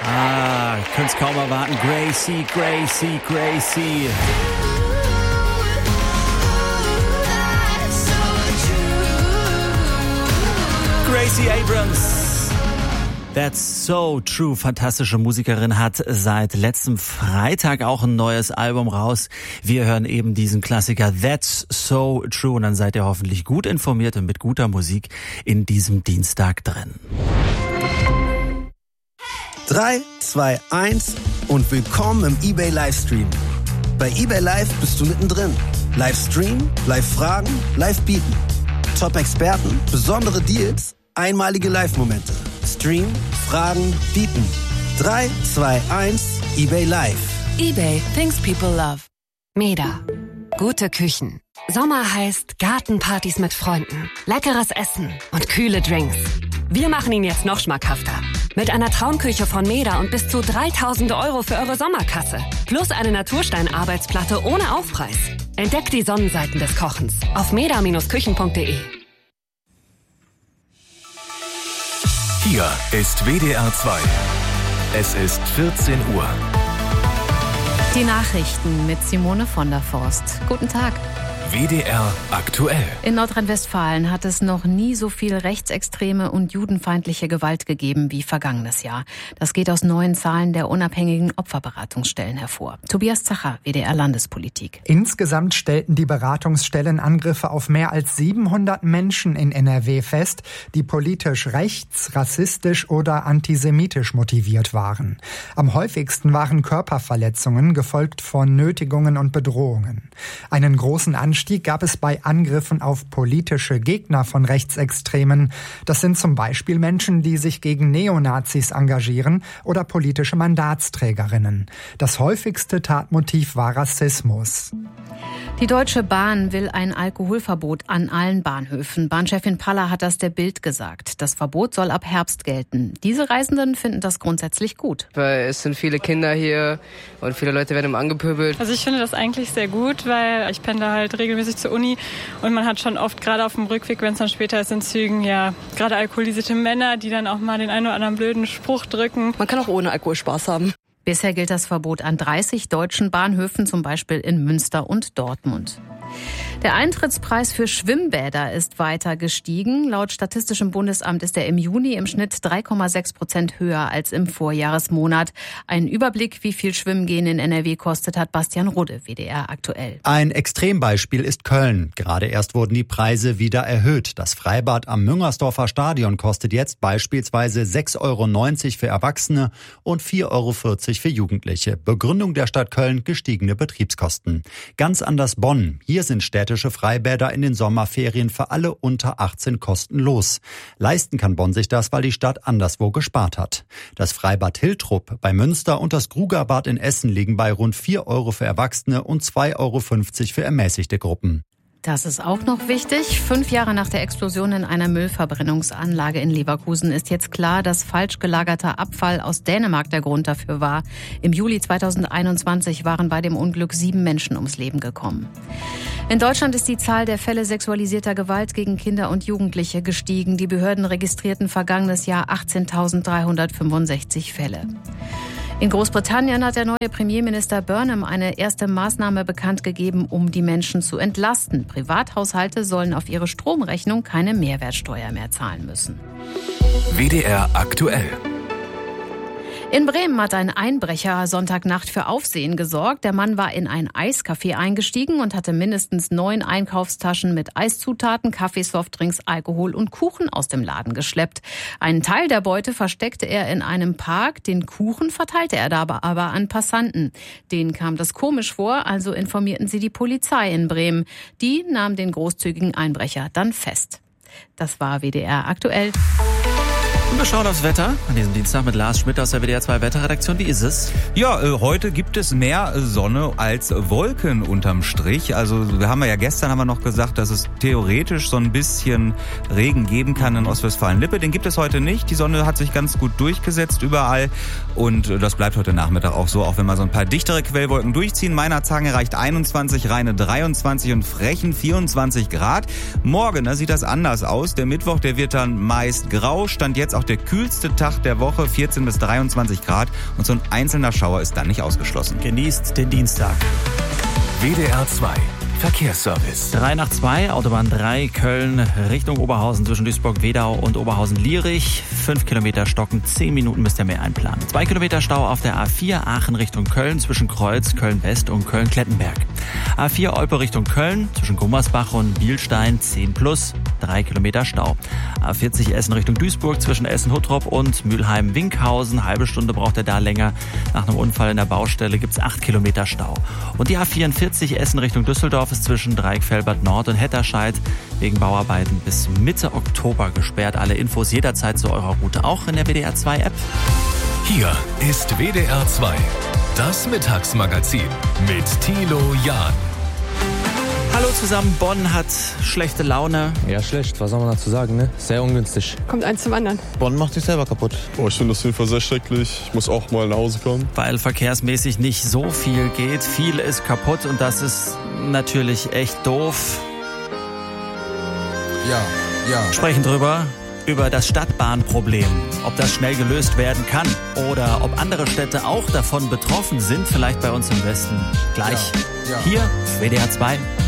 Könnt's kaum erwarten. Gracie. Gracie Abrams. That's so true. Fantastische Musikerin, hat seit letztem Freitag auch ein neues Album raus. Wir hören eben diesen Klassiker That's so true und dann seid ihr hoffentlich gut informiert und mit guter Musik in diesem Dienstag drin. 3, 2, 1 und willkommen im eBay Livestream. Bei eBay Live bist du mittendrin. Livestream, Live-Fragen, Live-Bieten. Top-Experten, besondere Deals, einmalige Live-Momente. Stream, Fragen, Bieten. 3, 2, 1, eBay Live. eBay, things people love. Meda. Gute Küchen. Sommer heißt Gartenpartys mit Freunden, leckeres Essen und kühle Drinks. Wir machen ihn jetzt noch schmackhafter. Mit einer Traumküche von Meda und bis zu 3.000 € für eure Sommerkasse. Plus eine Naturstein-Arbeitsplatte ohne Aufpreis. Entdeckt die Sonnenseiten des Kochens auf meda-küchen.de. Hier ist WDR 2. Es ist 14 Uhr. Die Nachrichten mit Simone von der Forst. Guten Tag. WDR aktuell. In Nordrhein-Westfalen hat es noch nie so viel rechtsextreme und judenfeindliche Gewalt gegeben wie vergangenes Jahr. Das geht aus neuen Zahlen der unabhängigen Opferberatungsstellen hervor. Tobias Zacher, WDR Landespolitik. Insgesamt stellten die Beratungsstellen Angriffe auf mehr als 700 Menschen in NRW fest, die politisch rechts, rassistisch oder antisemitisch motiviert waren. Am häufigsten waren Körperverletzungen, gefolgt von Nötigungen und Bedrohungen. Einen großen Anstieg gab es bei Angriffen auf politische Gegner von Rechtsextremen. Das sind zum Beispiel Menschen, die sich gegen Neonazis engagieren oder politische Mandatsträgerinnen. Das häufigste Tatmotiv war Rassismus. Die Deutsche Bahn will ein Alkoholverbot an allen Bahnhöfen. Bahnchefin Paller hat das der Bild gesagt. Das Verbot soll ab Herbst gelten. Diese Reisenden finden das grundsätzlich gut. Weil es sind viele Kinder hier und viele Leute werden angepöbelt. Also ich finde das eigentlich sehr gut, weil ich pendle halt regelmäßig zur Uni und man hat schon oft, gerade auf dem Rückweg, wenn es dann später ist in Zügen, ja, gerade alkoholisierte Männer, die dann auch mal den einen oder anderen blöden Spruch drücken. Man kann auch ohne Alkohol Spaß haben. Bisher gilt das Verbot an 30 deutschen Bahnhöfen, zum Beispiel in Münster und Dortmund. Der Eintrittspreis für Schwimmbäder ist weiter gestiegen. Laut Statistischem Bundesamt ist er im Juni im Schnitt 3,6% höher als im Vorjahresmonat. Ein Überblick, wie viel Schwimmgehen in NRW kostet, hat Bastian Rudde, WDR aktuell. Ein Extrembeispiel ist Köln. Gerade erst wurden die Preise wieder erhöht. Das Freibad am Müngersdorfer Stadion kostet jetzt beispielsweise 6,90 € für Erwachsene und 4,40 € für Jugendliche. Begründung der Stadt Köln: gestiegene Betriebskosten. Ganz anders Bonn. Hier sind städtische Freibäder in den Sommerferien für alle unter 18 kostenlos. Leisten kann Bonn sich das, weil die Stadt anderswo gespart hat. Das Freibad Hiltrup bei Münster und das Grugerbad in Essen liegen bei rund 4 € für Erwachsene und 2,50 € für ermäßigte Gruppen. Das ist auch noch wichtig. 5 Jahre nach der Explosion in einer Müllverbrennungsanlage in Leverkusen ist jetzt klar, dass falsch gelagerter Abfall aus Dänemark der Grund dafür war. Im Juli 2021 waren bei dem Unglück 7 Menschen ums Leben gekommen. In Deutschland ist die Zahl der Fälle sexualisierter Gewalt gegen Kinder und Jugendliche gestiegen. Die Behörden registrierten vergangenes Jahr 18.365 Fälle. In Großbritannien hat der neue Premierminister Burnham eine erste Maßnahme bekannt gegeben, um die Menschen zu entlasten. Privathaushalte sollen auf ihre Stromrechnung keine Mehrwertsteuer mehr zahlen müssen. WDR aktuell. In Bremen hat ein Einbrecher Sonntagnacht für Aufsehen gesorgt. Der Mann war in ein Eiscafé eingestiegen und hatte mindestens 9 Einkaufstaschen mit Eiszutaten, Kaffee, Softdrinks, Alkohol und Kuchen aus dem Laden geschleppt. Einen Teil der Beute versteckte er in einem Park. Den Kuchen verteilte er dabei aber an Passanten. Denen kam das komisch vor, also informierten sie die Polizei in Bremen. Die nahm den großzügigen Einbrecher dann fest. Das war WDR aktuell. Und wir schauen aufs Wetter an diesem Dienstag mit Lars Schmidt aus der WDR 2 Wetterredaktion. Wie ist es? Ja, heute gibt es mehr Sonne als Wolken unterm Strich. Also wir haben ja gestern noch gesagt, dass es theoretisch so ein bisschen Regen geben kann in Ostwestfalen-Lippe. Den gibt es heute nicht. Die Sonne hat sich ganz gut durchgesetzt überall und das bleibt heute Nachmittag auch so, auch wenn wir so ein paar dichtere Quellwolken durchziehen. Meinerzhagen erreicht 21, Rheine 23 und Frechen 24 Grad. Morgen sieht das anders aus. Der Mittwoch, der wird dann meist grau. Stand jetzt auch der kühlste Tag der Woche, 14 bis 23 Grad. Und so ein einzelner Schauer ist dann nicht ausgeschlossen. Genießt den Dienstag. WDR 2 Verkehrsservice. 3 nach 2, Autobahn 3, Köln, Richtung Oberhausen zwischen Duisburg-Wedau und Oberhausen-Lierich. 5 Kilometer stocken, 10 Minuten müsst ihr mehr einplanen. 2 Kilometer Stau auf der A4 Aachen Richtung Köln zwischen Kreuz, Köln-West und Köln-Klettenberg. A4 Olpe Richtung Köln zwischen Gummersbach und Bielstein, 10 plus, 3 Kilometer Stau. A40 Essen Richtung Duisburg zwischen Essen-Huttrop und Mülheim-Winkhausen. Halbe Stunde braucht er da länger. Nach einem Unfall in der Baustelle gibt's 8 Kilometer Stau. Und die A44 Essen Richtung Düsseldorf ist zwischen Dreieckfelbert Nord und Hetterscheid wegen Bauarbeiten bis Mitte Oktober gesperrt. Alle Infos jederzeit zu eurer Route, auch in der WDR 2 App. Hier ist WDR 2, das Mittagsmagazin mit Thilo Jahn. Hallo zusammen, Bonn hat schlechte Laune. Ja, schlecht, was soll man dazu sagen, ne? Sehr ungünstig. Kommt eins zum anderen. Bonn macht sich selber kaputt. Ich finde das auf jeden Fall sehr schrecklich. Ich muss auch mal nach Hause kommen. Weil verkehrsmäßig nicht so viel geht. Viel ist kaputt und das ist natürlich echt doof. Ja. Sprechen drüber. Über das Stadtbahnproblem, ob das schnell gelöst werden kann oder ob andere Städte auch davon betroffen sind, vielleicht bei uns im Westen. Gleich hier, WDR 2.